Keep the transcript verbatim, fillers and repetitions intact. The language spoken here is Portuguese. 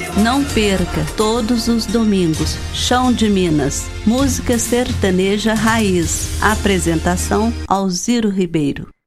Não perca, todos os domingos, Chão de Minas, música sertaneja raiz. Apresentação Alziro Ribeiro.